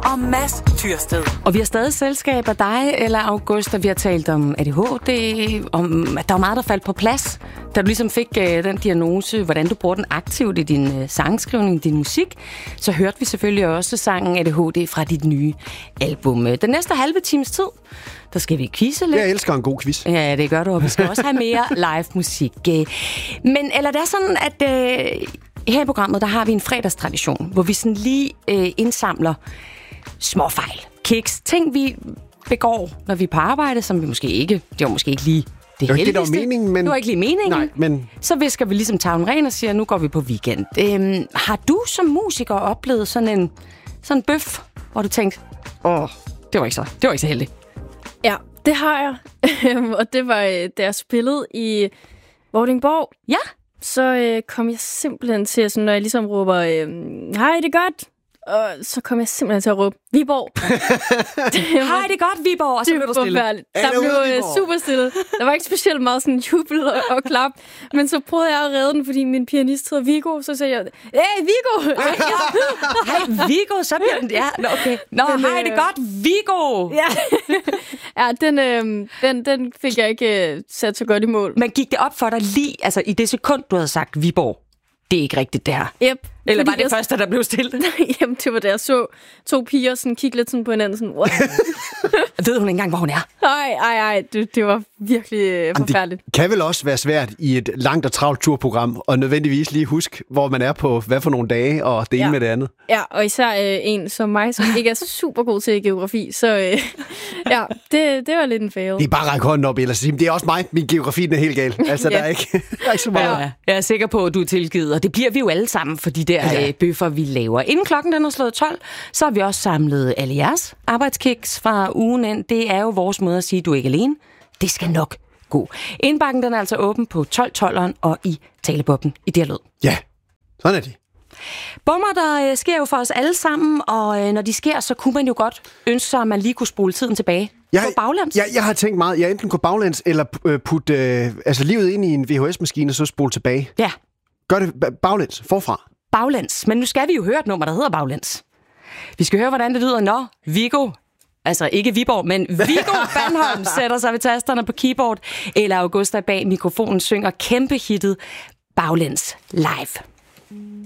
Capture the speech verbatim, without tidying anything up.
og Mads Tyrsted. Og vi har stadig selskab af dig, eller August, og vi har talt om A D H D, om at der var meget, der faldt på plads, da du ligesom fik uh, den diagnose, hvordan du bruger den aktivt i din uh, sangskrivning, din musik. Så hørte vi selvfølgelig også sangen A D H D fra dit nye album. Den næste halve times tid, der skal vi quizze lidt. Jeg elsker en god quiz. Ja, det gør du, og vi skal også have mere live musik. Men eller det er sådan, at uh, her i programmet, der har vi en fredagstradition, hvor vi sådan lige uh, indsamler små fejl, kiks, ting vi begår, når vi er på arbejde, som vi måske ikke, det var måske ikke lige det heldigste. Det var meningen, men... Det var ikke lige meningen. Nej, men... Så visker vi ligesom tavlen ren og siger, nu går vi på weekend. Øhm, har du som musiker oplevet sådan en sådan en bøf, hvor du tænkte, åh, det var ikke så, det var ikke så heldigt? Ja, det har jeg. Og det var, da jeg spillede i Vordingborg. Ja. Så øh, kom jeg simpelthen til, sådan, når jeg ligesom råber, øh, hej, det er godt. Og så kom jeg simpelthen til at råbe, Viborg. Hej, det er godt, Viborg. Og så blev du stille. Der blev øh, super stille. Der var ikke specielt meget sådan jubel og, og klap. Men så prøvede jeg at redde den, fordi min pianist hedder Viggo. Så sagde jeg, hey, Viggo! Hej, Viggo, så bliver den... Ja, okay. Nå, den, hej, det er godt, Viggo! Ja, ja den, øh, den, den fik jeg ikke øh, sat så godt i mål. Men gik det op for dig lige, altså i det sekund, du havde sagt Viborg? Det er ikke rigtigt, det her. Yep. Eller var det jeg... første, der blev stille? Jamen, det var da jeg så to piger sådan, kigge lidt sådan på hinanden. Sådan, ved hun ikke engang, hvor hun er? Nej, ej, ej. Det, det var virkelig øh, forfærdeligt. Det kan vel også være svært i et langt og travlt turprogram, og nødvendigvis lige huske, hvor man er på hvad for nogle dage, og det ene ja. med det andet. Ja, og især øh, en som mig, som ikke er super god til geografi. Så øh, ja, det, det var lidt en fail. Det er bare at række hånden op, eller sige, det er også mig, min geografi er helt gal. Altså, ja. der, er ikke, der er ikke så meget. Ja, jeg er sikker på, at du er tilgivet, og det bliver vi jo alle sammen for de der ja. bøffer, vi laver. Inden klokken den er slået tolv, så har vi også samlet alle jeres arbejdskiks fra ugen ind. Det er jo vores måde at sige, at du er ikke alene. Det skal nok gå. Indbakken den er altså åben på tolv tolveren og i talebobben i dialog. Ja, sådan er det. Bommer, der øh, sker jo for os alle sammen, og øh, når de sker, så kunne man jo godt ønske sig, at man lige kunne spole tiden tilbage. Jeg, gå baglæns. Jeg, jeg har tænkt meget, jeg enten gå baglæns, eller putte øh, altså livet ind i en V H S-maskine, og så spole tilbage. Ja. Gør det baglæns, forfra. Baglæns. Men nu skal vi jo høre et nummer, der hedder baglæns. Vi skal høre, hvordan det lyder, når Viggo, altså ikke Viborg, men Viggo Bandholm sætter sig ved tasterne på keyboard, eller Augusta bag mikrofonen synger kæmpe hittet Baglæns live.